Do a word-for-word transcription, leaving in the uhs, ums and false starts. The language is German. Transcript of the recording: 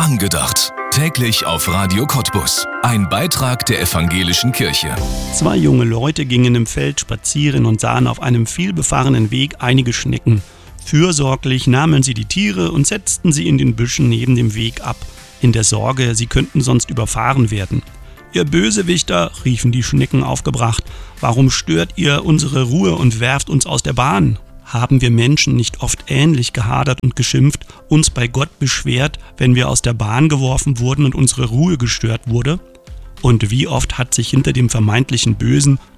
Angedacht. Täglich auf Radio Cottbus. Ein Beitrag der Evangelischen Kirche. Zwei junge Leute gingen im Feld spazieren und sahen auf einem vielbefahrenen Weg einige Schnecken. Fürsorglich nahmen sie die Tiere und setzten sie in den Büschen neben dem Weg ab, in der Sorge, sie könnten sonst überfahren werden. »Ihr Bösewichter«, riefen die Schnecken aufgebracht, »warum stört ihr unsere Ruhe und werft uns aus der Bahn?« Haben wir Menschen nicht oft ähnlich gehadert und geschimpft, uns bei Gott beschwert, wenn wir aus der Bahn geworfen wurden und unsere Ruhe gestört wurde? Und wie oft hat sich hinter dem vermeintlichen Bösen